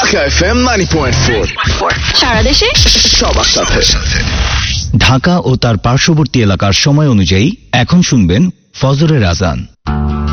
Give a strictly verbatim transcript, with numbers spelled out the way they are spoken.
Dhaka FM নব্বই point চার, সারা দেশে সবার সাথে। ঢাকা ও তার পার্শ্ববর্তী এলাকার সময় অনুযায়ী এখন শুনবেন ফজরের আজান।